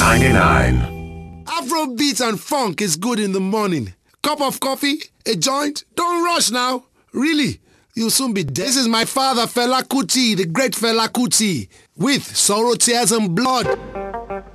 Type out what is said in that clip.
99. Afrobeat and funk is good in the morning. Cup of coffee, a joint. Don't rush now. Really, you'll soon be dead. This is my father, Fela Kuti, the great Fela Kuti, with Sorrow, Tears and Blood.